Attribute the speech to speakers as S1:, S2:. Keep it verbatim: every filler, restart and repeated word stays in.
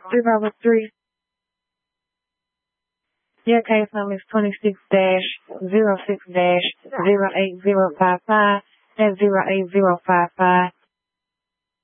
S1: zero three. Your case number is twenty-six dash zero six dash zero eight zero five five and zero eight zero five five.